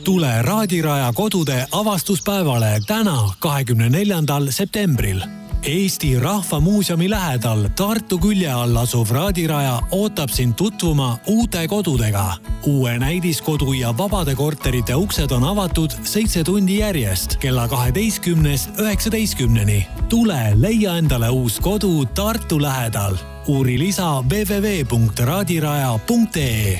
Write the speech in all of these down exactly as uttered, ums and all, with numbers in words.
Tule Raadiraja kodude avastuspäevale täna, kahekümne neljandal septembril. Eesti Rahva Muuseumi lähedal Tartu külje all asuv Raadiraja ootab sind tutvuma uute kodudega. Uue näidiskodu ja vabade korterite uksed on avatud seitse tundi järjest kella kaheteistkümnest üheksateistkümneni. Tule leia endale uus kodu Tartu lähedal. Uuri lisa w w w punkt raadiraja punkt e.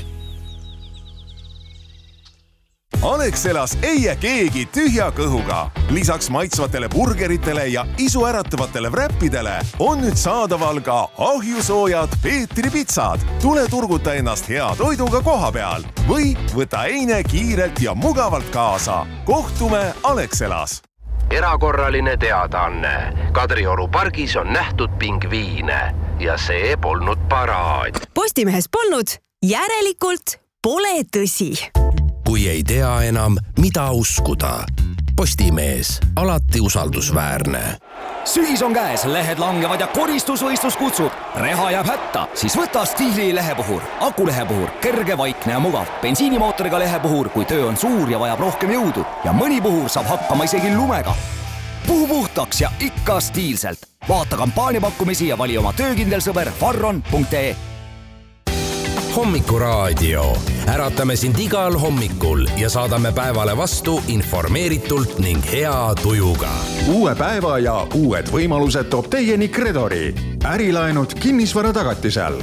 Alexelas ei jää keegi tühja kõhuga. Lisaks maitsvatele burgeritele ja isuäratavatele wrappidele on nüüd saadaval ka ahjusoojad Peetri pitsad. Tule turguta ennast hea toiduga koha peal või võta eine kiirelt ja mugavalt kaasa. Kohtume Alexelas. Erakorraline teadaanne. Kadrioru pargis on nähtud pingviine ja see polnud paraad. Postimehes polnud, järelikult pole tõsi. Kui ei tea enam, mida uskuda. Postimees, alati usaldusväärne. Sügis on käes, lehed langevad ja koristusvõistlus kutsub. Reha jääb hätta, siis võta Stiili lehepuhur. Akulehepuhur, kerge, vaikne ja mugav. Bensiinimootoriga lehepuhur, kui töö on suur ja vajab rohkem jõudu. Ja mõni puhur saab hakkama isegi lumega. Puhu puhtaks ja ikka stiilselt. Vaata kampaaniapakkumisi ja vali oma töökindel sõber farron punkt e. Hommikuraadio. Äratame sind igal hommikul ja saadame päevale vastu informeeritult ning hea tujuga. Uue päeva ja uued võimalused toob teieni Credori. Ärilaenud kinnisvara tagatisel.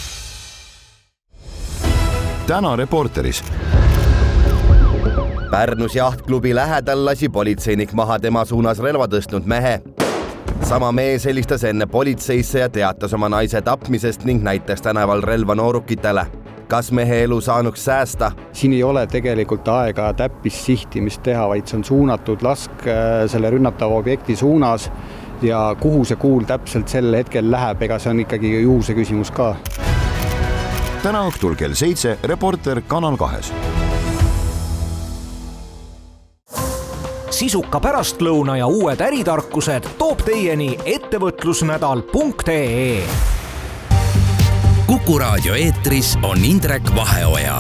Täna Reporteris. Pärnus jahtklubi lähedal lasi politseinik maha tema suunas relva tõstnud mehe. Sama mees helistas enne politseisse ja teatas oma naise tapmisest ning näitas tänaval relva noorukitele. Kas mehe elu saanuks säästa? Siin ei ole tegelikult aega täppis sihtimist teha, vaid see on suunatud lask selle rünnatava objekti suunas ja kuhu see kuul täpselt sel hetkel läheb, ega see on ikkagi juhuse küsimus ka. Täna õhtul kell seitse Reporter Kanal kahes. Sisuka pärastlõuna ja uued äritarkused toob teieni ettevõtlusnädal punkt e. Kuku raadio eetris on Indrek Vaheoja.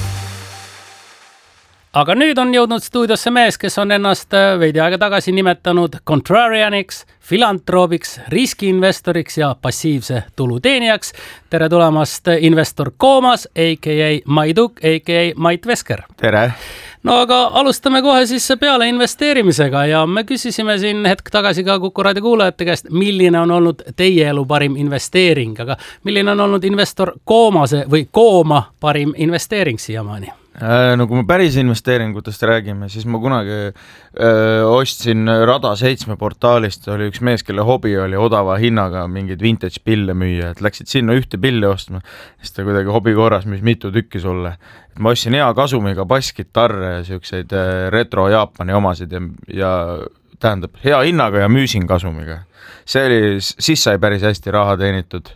Aga nüüd on jõudnud stuudiosse mees, kes on ennast veidi aega tagasi nimetanud contrarianiks, filantroobiks, riskiinvestoriks ja passiivse tuluteenijaks. Tere tulemast investor Koomas, a k a Maiduk, a k a Mait Vesker. Tere! No aga alustame kohe siis peale investeerimisega ja me küsisime siin hetk tagasi ka Kuku raadio kuulajate käest, milline on olnud teie elu parim investeering, aga milline on olnud investor Koomase või Kooma parim investeering siiamaani? No kui me päris investeeringutest räägime, siis ma kunagi öö, ostsin Rada seitsme portaalist, oli üks mees, kelle hobi oli odava hinnaga mingeid vintage pille müüa, et läksid sinna ühte pille ostma, siis ta kuidagi hobi korras müüs mitu tükki sulle. Et ma ostsin hea kasumiga bassgitarre ja siukseid retro Jaapani omasid ja, ja tähendab hea hinnaga ja müüsin kasumiga. See oli, siis sai päris hästi raha teenitud.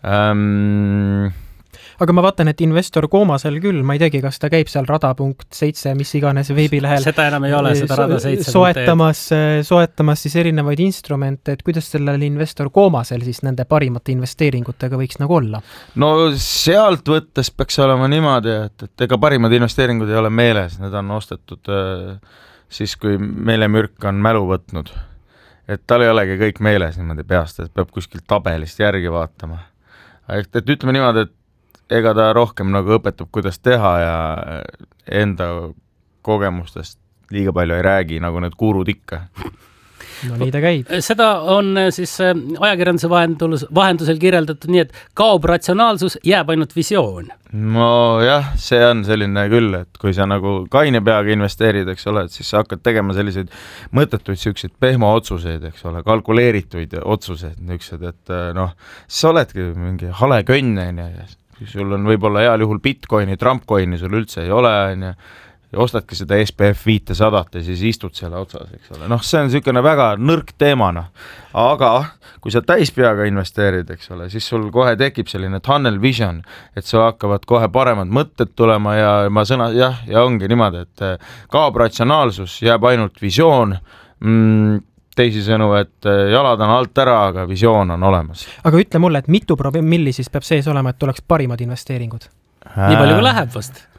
Ähm, Aga ma vaatan, et investor Koomasel küll, ma ei tegi, kas ta käib seal rada punkt seitse, mis iganes veebilehel. Seda enam ei ole, seda rada seitse. Soetamas, soetamas siis erinevaid instrumente, et kuidas sellel investor Koomasel siis nende parimate investeeringutega võiks nagu olla? No sealt võttes peaks olema niimoodi, et, et ega parimad investeeringud ei ole meeles, need on ostetud siis, kui meelemürk on mälu võtnud. Et tal ei olegi kõik meeles niimoodi peast, et peab kuskilt tabelist järgi vaatama. Et, et ütleme niimoodi, et ega ta rohkem nagu õpetab, kuidas teha ja enda kogemustest liiga palju ei räägi, nagu need kuurud ikka. No nii ta käib. Seda on siis ajakirjanduse vahendusel kirjeldatud nii, et kaob ratsionaalsus, jääb ainult visioon. No jah, see on selline küll, et kui sa nagu kaine peaga investeerid, eks ole, et siis sa hakkad tegema selliseid mõttetuid siukseid pehmo otsuseid, eks ole, kalkuleerituid otsuseid, niisugused, et noh, sa oledki mingi hale könne ja sul on võib-olla heal juhul bitcoini, trumpcoini sul üldse ei ole ja ostadki seda S P F viissada ja siis istud selle otsas, eks ole. Noh, see on niisugune väga nõrk teemana, aga kui sa täispeaga investeerid, eks ole, siis sul kohe tekib selline tunnel vision, et sul hakkavad kohe paremad mõtted tulema ja ma sõna, jah, ja ongi niimoodi, et kaob ratsionaalsus, jääb ainult visioon, mm, teisisõnu, et jalad on alt ära, aga visioon on olemas. Aga ütle mulle, et mitu promilli siis peab sees olema, et oleks parimad investeeringud? Nii palju kui läheb vast.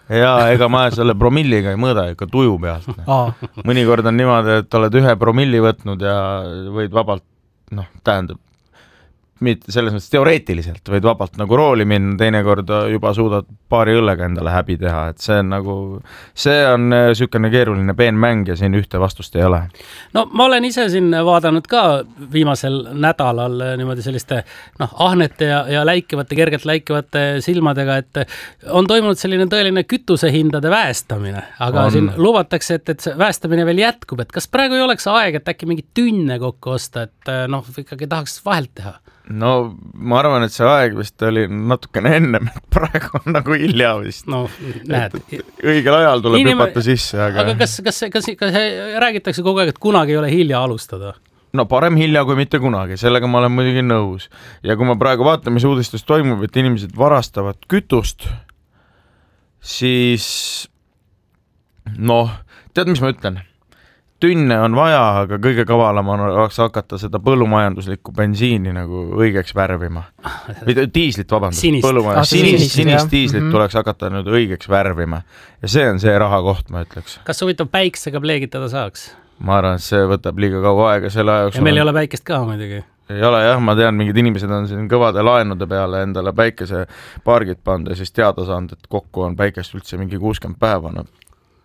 ja ega ma selle promilliga ei mõõda ikka tuju pealt. Mõnikord on niimoodi, et oled ühe promilli võtnud ja võid vabalt, noh, tähendab, mitte selles mõttes teoreetiliselt võid vabalt nagu rooli minna, teinekord juba suudad paari õllega endale häbi teha, et see on nagu, see on sükene keeruline peen mäng ja siin ühte vastust ei ole. No ma olen ise siin vaadanud ka viimasel nädalal niimoodi selliste noh, ahnete ja, ja läikivate, kergelt läikivate silmadega, et on toimunud selline tõeline kütusehindade väestamine, aga on. Siin lubatakse, et, et see väestamine veel jätkub, et kas praegu ei oleks aeg, et äkki mingi tünne kokku osta, et noh, ikkagi tahaks vahelt teha? No ma arvan, et see aeg vist oli natukene ennem, et praegu on nagu hilja vist. No näed. Õigel ajal tuleb Inime... hüpata sisse. Aga, aga kas, kas, kas, kas räägitakse kogu aeg, et kunagi ei ole hilja alustada? No parem hilja kui mitte kunagi, sellega ma olen muidugi nõus. Ja kui ma praegu vaatan, mis uudistes toimub, et inimesed varastavad kütust, siis noh, tead, mis ma ütlen? Tünne on vaja, aga kõige kavalam on oleks hakata seda põllumajanduslikku bensiini nagu õigeks värvima. Või diislit, vabandust. Sinist. Ah, sinist, sinist diislit mm-hmm. tuleks hakata nüüd õigeks värvima. Ja see on see raha koht, ma ütleks. Kas huvitav päiksega pleegitada saaks? Ma arvan, et see võtab liiga kaua aega selle ajaks. Ja meil ei ole päikest ka muidugi. Ei ole jah, ma tean, mingid inimesed on siin kõvade laenude peale endale päikese pargid panda ja siis teada saanud, et kokku on päikest üldse mingi kuuskümmend päeva. No.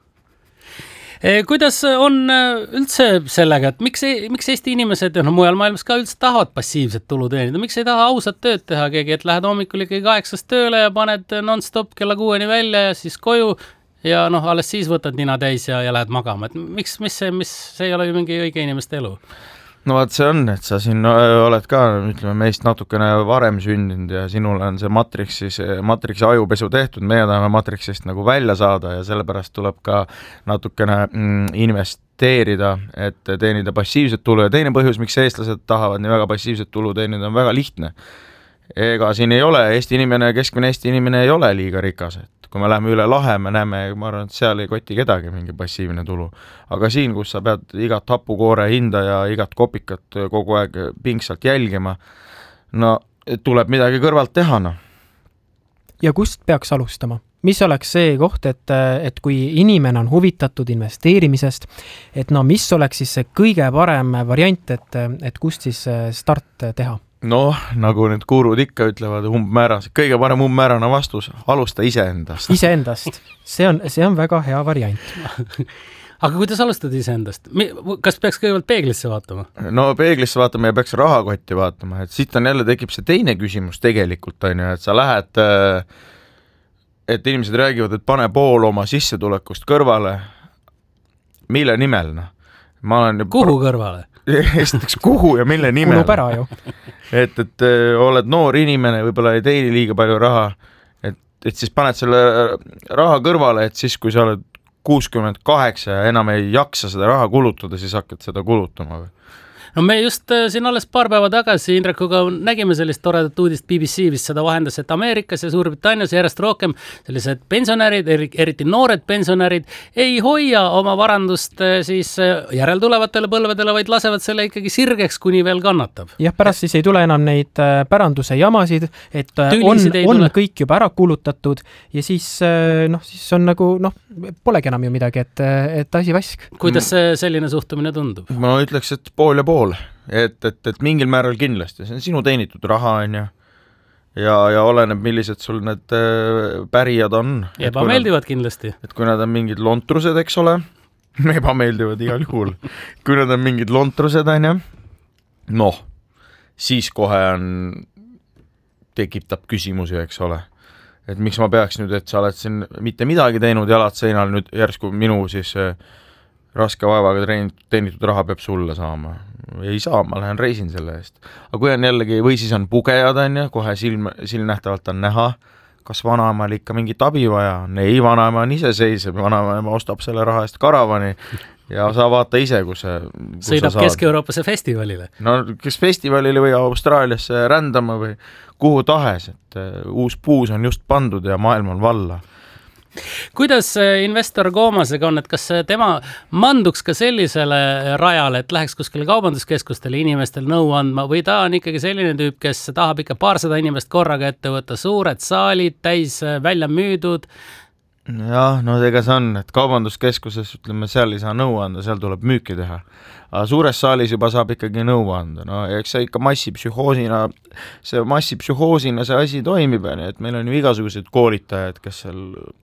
Kuidas on üldse sellega, et miks, miks Eesti inimesed ja no, mujal maailmas ka üldse tahavad passiivset tulu teenida, miks ei taha ausat tööd teha keegi, et lähed hommikul ikkagi kaheksast tööle ja paned non-stop kella kuueni välja ja siis koju ja noh, alles siis võtad nina täis ja, ja lähed magama, et miks, mis see, mis see ei ole ju mingi õige inimeste elu? No vaat see on, et sa siin oled ka, ütleme, meist natukene varem sündinud ja sinul on see Matrixi, see Matrixi ajupesu tehtud, meie tahame Matrixist nagu välja saada ja sellepärast tuleb ka natukene mm, investeerida, et teenida passiivset tulu ja teine põhjus, miks eestlased tahavad nii väga passiivset tulu teenida, on väga lihtne. Ega siin ei ole, Eesti inimene, keskmine Eesti inimene ei ole liiga rikas, et kui me läheme üle lahe, me näeme, ma arvan, et seal ei koti kedagi mingi passiivne tulu. Aga siin, kus sa pead igat hapukoore hinda ja igat kopikat kogu aeg pingsalt jälgima, no tuleb midagi kõrvalt teha. No. Ja kust peaks alustama? Mis oleks see koht, et, et kui inimene on huvitatud investeerimisest, et no mis oleks siis see kõige parem variant, et, et kust siis start teha? No, nagu need kuurud ikka ütlevad umbmääras, kõige parem umbmäärane vastus, alusta iseendast. Iseendast. See on, see on väga hea variant. Aga kuidas alustad iseendast? Kas peaks kõigepealt peeglisse vaatama? No peeglisse vaatama ja peaks rahakotti vaatama, et siit on jälle tekib see teine küsimus tegelikult, on ju, et sa lähed, et inimesed räägivad, et pane pool oma sissetulekust kõrvale, mille nimel? No? Ma olen Kuhu kõrvale? Esiteks kuhu ja mille nimel. Kulub ära ju. Et, et oled noor inimene, võib-olla ei teeni liiga palju raha, et, et siis paned selle raha kõrvale, et siis kui sa oled kuuskümmend kaheksa ja enam ei jaksa seda raha kulutada, siis hakkad seda kulutama või? No me just siin alles paar päeva tagasi Indrekuga nägime sellist toredat uudist B B C, mis seda vahendas, et Ameerikas ja Suurbritannias järjest rohkem sellised pensionärid, eriti noored pensionärid, ei hoia oma varandust siis järeltulevatele põlvedele, vaid lasevad selle ikkagi sirgeks, kuni veel kannatab. Jah, pärast siis ei tule enam neid päranduse jamasid, et Tülisid on, on kõik juba ära kulutatud ja siis, noh, siis on nagu, noh, polegi enam ju midagi, et, et asi vask. Kuidas see selline suhtumine tundub? Ma ütleks, et pool ja pool. Et, et, et mingil määral kindlasti, see on sinu teenitud raha, on ju, ja, ja oleneb, millised sul need pärijad on. Ebameeldivad nad, kindlasti. Et kui nad on mingid lontrused, eks ole, ebameeldivad igal juhul. Kui nad on mingid lontrused, on ju, noh, siis kohe on, tekitab küsimusi, eks ole. Et miks ma peaks nüüd, et sa oled siin mitte midagi teinud jalad seinal, nüüd järsku minu siis raske vaevaga teenitud raha peab sulle saama. Ei saa, ma lähen reisin selle eest. Aga kui on jällegi, või siis on pugejad, on ju, kohe silm, silmnähtavalt on näha, kas vanaemal ikka mingit abi vaja? Ei, vanaema on ise seiseb, vanaema ostab selle raha eest karavani ja sa vaata ise, kus see... Kus sõidab Kesk-Euroopasse festivalile. No, kes festivalile või Austraaliasse rändama või kuhu tahes, et uus puus on just pandud ja maailm on valla. Kuidas investor Koomasega on, et kas tema manduks ka sellisele rajale, et läheks kuskile kaubanduskeskustele inimestel nõu andma või ta on ikkagi selline tüüp, kes tahab ikka paarsada inimest korraga ette võtta, suured saalid täis välja müüdud? jah, no ega see on, et kaubanduskeskuses, ütleme, seal ei saa nõu anda, seal tuleb müüki teha. Aga suures saalis juba saab ikkagi nõu anda, no eks see ikka massipsühhoosina, see massipsühhoosina see asi toimib, et meil on ju igasugused koolitajad, kes seal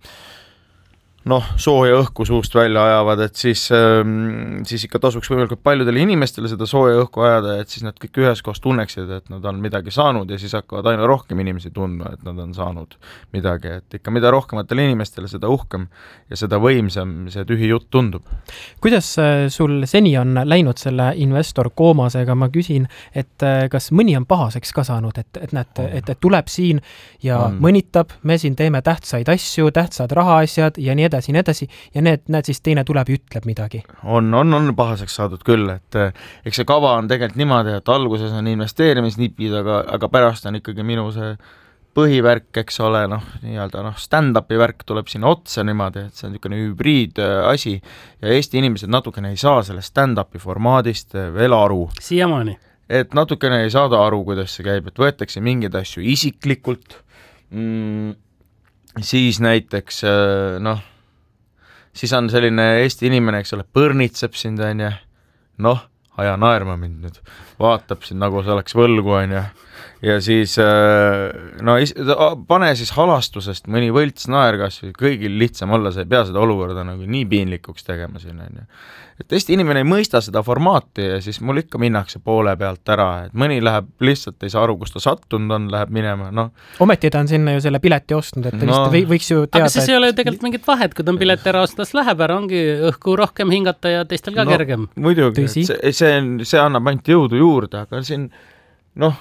noh, sooja õhku suust välja ajavad, et siis, siis ikka tasuks võimalikult paljudele inimestele seda sooja õhku ajada, et siis nad kõik üheskoos tunneksid, et nad on midagi saanud ja siis hakkavad aina rohkem inimesi tundma, et nad on saanud midagi, et ikka mida rohkematele inimestele seda uhkem ja seda võimsam see tühi jutt tundub. Kuidas sul seni on läinud selle investor koomasega, ma küsin, et kas mõni on pahaseks ka saanud, et, et, näed, et, et tuleb siin ja on. Mõnitab, me siin teeme tähtsaid asju, tähtsad rahaasjad ja nii edasi, nii edasi, ja need, näed siis teine tuleb ja ütleb midagi. On, on, on pahaseks saadud küll, et eks see kava on tegelikult niimoodi, et alguses on investeerimisnipid, aga, aga pärast on ikkagi minu see põhivärk, eks ole, noh, nii-öelda, noh, stand-upi värk tuleb sinna otsa niimoodi, et see on niisugune hübriid asi ja Eesti inimesed natukene ei saa sellest stand-upi formaadist veel aru. Siiamaani. Et natukene ei saada aru, kuidas see käib, et võetakse mingeid asju isiklikult, mm, siis näiteks, noh, siis on selline Eesti inimene, eks ole, põrnitseb sind, on ja noh, aja naerma mind nüüd, vaatab sind nagu see oleks võlgu, on ja, ja siis no, pane siis halastusest mõni võlts naer kas või kõigil lihtsam olla, sa ei pea seda olukorda nagu nii piinlikuks tegema siin, on ja. Et Eesti inimene ei mõista seda formaati ja siis mul ikka minnakse poole pealt ära, et mõni läheb lihtsalt ei saa aru, kus ta sattunud on, läheb minema, noh. Ometi ta on sinna ju selle pileti ostnud, et ta no. vist võiks ju teada. Aga siis ei ole ju tegelikult mingit vahet, kui ta on pileti ära ostas, läheb ära, ongi õhku rohkem hingata ja teistel ka no, kergem. Muidugi, see, see, see annab ainult jõudu juurde, aga siin, noh,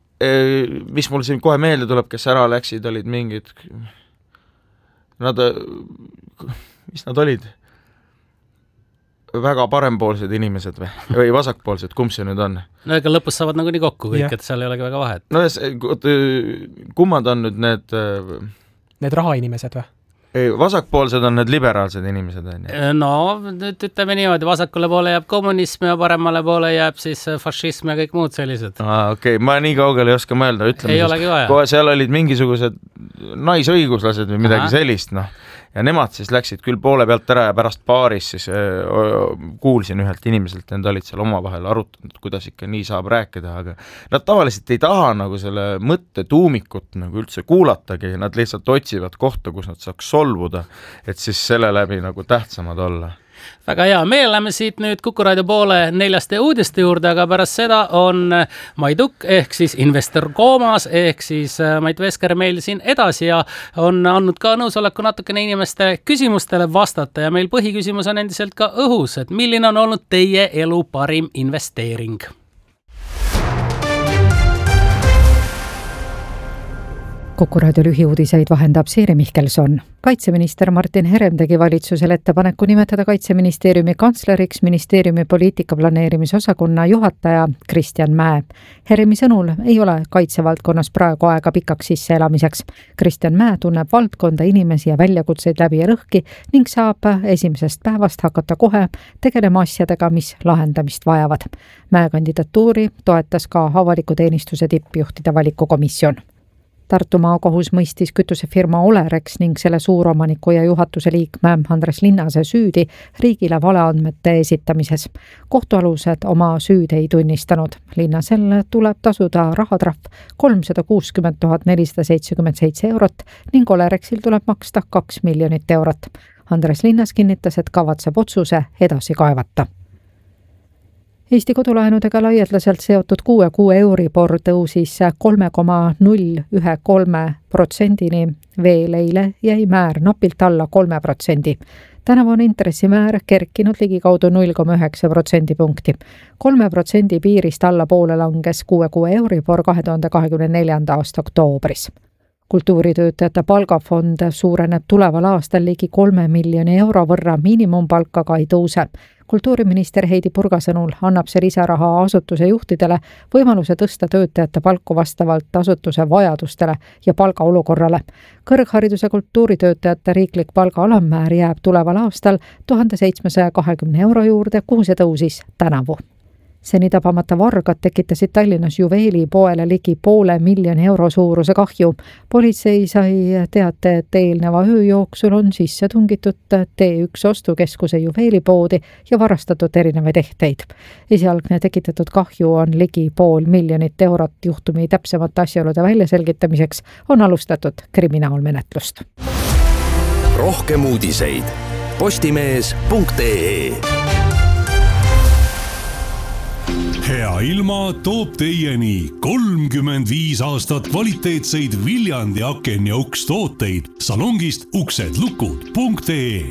mis mul siin kohe meelde tuleb, kes ära läksid, olid mingid, nad, mis nad olid? Väga parempoolsed inimesed või, või vasakpoolsed, kumb see nüüd on? No ega lõpus saavad nagu nii kokku kõik, ja. Et seal ei olegi väga vahet. No kummad on nüüd need... Need rahainimesed või? Ei, vasakpoolsed on need liberaalsed inimesed. No, nüüd ütleme niimoodi, vasakule poole jääb kommunism ja paremale poole jääb siis fašism ja kõik muud sellised. Aa, okei, okay. Ma nii kaugele ei oska mõelda, ütleme. Ei olegi vaja. Kohe seal olid mingisugused naisõiguslased või midagi Aha. sellist, noh. Ja nemad siis läksid küll poole pealt ära ja pärast paaris siis öö, kuulsin ühelt inimeselt, et nad olid seal omavahel arutanud, kuidas ikka nii saab rääkida, aga nad tavaliselt ei taha nagu selle mõtte tuumikut nagu üldse kuulatagi, nad lihtsalt otsivad kohta, kus nad saaks solvuda, et siis selle läbi nagu tähtsamad olla. Väga hea, me läheme siit nüüd Kuku Raadio poole neljaste uudiste juurde, aga pärast seda on Maiduk ehk siis investor koomas ehk siis Mait Vesker meil siin edasi ja on andnud ka nõusoleku natukene inimeste küsimustele vastata ja meil põhiküsimus on endiselt ka õhus, et milline on olnud teie elu parim investeering? Kuku Raadio lühiuudiseid vahendab Siiri Mihkelson. Kaitseminister Martin Herem tegi valitsusele ettepaneku nimetada Kaitseministeeriumi kantsleriks ministeeriumi poliitikaplaneerimisosakonna juhataja Kristjan Mäe. Heremi sõnul ei ole kaitsevaldkonnas praegu aega pikaks sisseelamiseks. Kristjan Mäe tunneb valdkonda, inimesi ja väljakutseid läbi ja lõhki ning saab esimesest päevast hakata kohe tegelema asjadega, mis lahendamist vajavad. Mäe kandidatuuri toetas ka avaliku teenistuse tippjuhtide valikukomisjon. Tartu maakohus mõistis kütusefirma Olerex ning selle suuromaniku ja juhatuse liikme Andres Linnase süüdi riigile valeandmete esitamises. Kohtualused oma süüd ei tunnistanud. Linnasel tuleb tasuda rahatrahv kolmsada kuuskümmend tuhat nelisada seitsekümmend seitse eurot ning Olerexil tuleb maksta kaks miljonit eurot. Andres Linnas kinnitas, et kavatseb otsuse edasi kaevata. Eesti kodulaenudega laialdaselt seotud kuue kuu Euribor tõusis kolme koma null üks kolm protsendini, veel eile jäi määr napilt alla kolme protsendi. Tänavu on intressimäär kerkinud ligikaudu null koma üheksa protsendipunkti. kolme protsendi piirist alla poole langes kuue kuu Euribor kahe tuhande kahekümne neljanda aasta oktoobris. Kultuuritöötajate palgafond suureneb tuleval aastal ligi kolme miljoni euro võrra, miinimumpalka ka ei tõuse. Kultuuriminister Heidi Purga sõnul annab see lisaraha asutuse juhtidele võimaluse tõsta töötajate palku vastavalt asutuse vajadustele ja palgaolukorrale. Kõrghariduse kultuuritöötajate riiklik palga alammäär jääb tuleval aastal tuhande seitsmesaja kahekümne euro juurde, kuhu see tõusis tänavu. seni tabamata vargad tekitasid Tallinnas juveelipoele ligi poole miljoni euro suuruse kahju. Politsei sai teate, et eelneva öö jooksul on sisse tungitud T üks ostukeskuse juveelipoodi ja varastatud erinevaid ehteid. Esialgne tekitatud kahju on ligi pool miljonit eurot. Juhtumi täpsemate asjaolude väljaselgitamiseks on alustatud kriminaalmenetlust. Rohkem uudiseid postimees punkt ee. Hea ilma toob teieni kolmkümmend viis aastat kvaliteetseid Viljandi aken ja uks tooteid salongist uksedlukud punkt ee.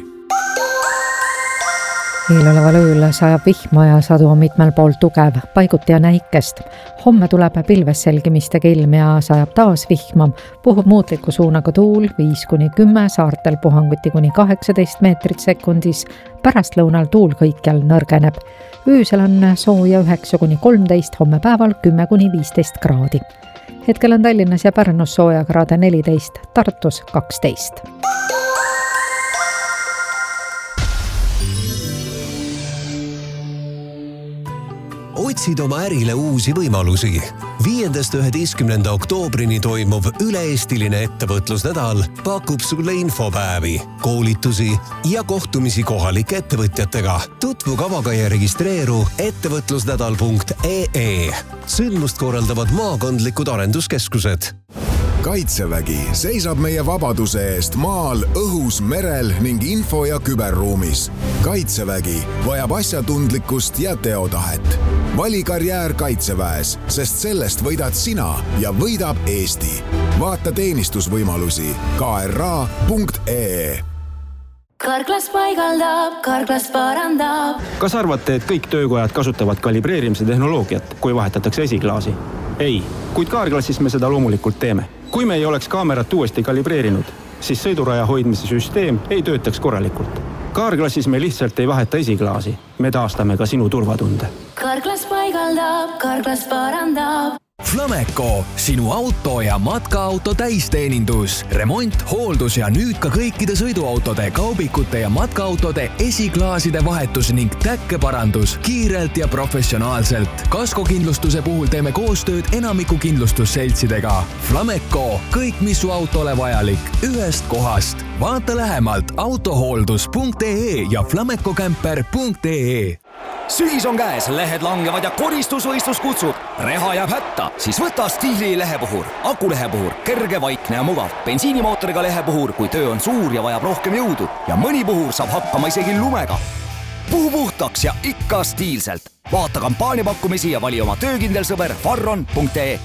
Eeloleval ööl sajab vihma ja sadu on mitmel pool tugev, paiguti ja näikest. Homme tuleb pilves selgimistega ilm ja sajab taas vihma. Puhub muutliku suunaga tuul viis kuni kümme, saartel puhanguti kuni kaheksateist meetrit sekundis. Pärast lõunal tuul kõikjal nõrgeneb. Öösel on sooja üheksa kuni kolmteist, homme päeval kümme kuni viisteist kraadi. Hetkel on Tallinnas ja Pärnus sooja kraade neliteist, Tartus kaksteist. Otsid oma ärile uusi võimalusi. Viiendast üheteistkümnenda oktoobrini toimuv üle-eestiline ettevõtlusnädal pakub sulle infopäevi, koolitusi ja kohtumisi kohalike ettevõtjatega. Tutvu kavaga ja registreeru ettevõtlusnädal punkt ee. Sündmust korraldavad maakondlikud arenduskeskused. Kaitsevägi seisab meie vabaduse eest maal, õhus, merel ning info- ja küberruumis. Kaitsevägi vajab asjatundlikkust ja teotahet. Vali karjäär Kaitseväes, sest sellest võidad sina ja võidab Eesti. Vaata teenistusvõimalusi K R A punkt ee. Karklas paigaldab, Karklas parandab. Kas arvate, et kõik töökojad kasutavad kalibreerimise tehnoloogiat, kui vahetatakse esiklaasi? Ei, kuid Kaarklassis me seda loomulikult teeme. Kui me ei oleks kaamerat uuesti kalibreerinud, siis sõiduraja hoidmise süsteem ei töötaks korralikult. Kaarklassis me lihtsalt ei vaheta esiklaasi. Me taastame ka sinu turvatunde. Karklas paigaldab, Karklas parandab. Flameco, sinu auto ja matkaauto täisteenindus, remont, hooldus ja nüüd ka kõikide sõiduautode, kaubikute ja matkaautode esiklaaside vahetus ning täkkeparandus kiirelt ja professionaalselt. Kaskokindlustuse puhul teeme koostööd enamiku kindlustusseltsidega. Flameco, kõik mis su autole vajalik, ühest kohast. Vaata lähemalt autohooldus punkt ee ja flamecocamper punkt ee. Sügis on käes, lehed langevad ja koristusvõistlus kutsub. Reha jääb hätta, siis võta Stihli lehepuhur. Akulehepuhur, kerge, vaikne ja mugav. Bensiinimootoriga lehepuhur, kui töö on suur ja vajab rohkem jõudu. Ja mõni puhur saab hakkama isegi lumega. Puhu puhtaks ja ikka stiilselt. Vaata kampaaniapakkumisi ja vali oma töökindel sõber farron punkt ee.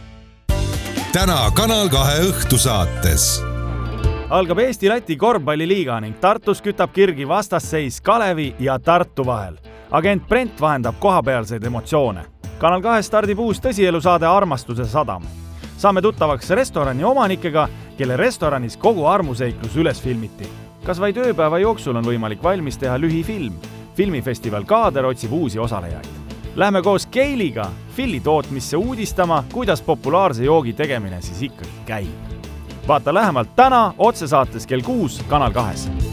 Täna Kanal kahe õhtusaates. Algab Eesti-Läti korvpalliliiga ning Tartus kütab kirgi vastasseis Kalevi ja Tartu vahel. Agent Brent vahendab kohapealseid emotsioone. Kanal kahe stardib uus tõsielusaade Armastuse sadam. Saame tuttavaks restorani omanikega, kelle restoranis kogu armuseiklus üles filmiti. Kas vaid ööpäeva jooksul on võimalik valmis teha lühifilm? Filmifestival Kaader otsib uusi osalejaid. Lähme koos Keiliga Filli tootmisse uudistama, kuidas populaarse joogi tegemine siis ikkagi käib. Vaata lähemalt täna otsesaates kell kuus Kanal kahes.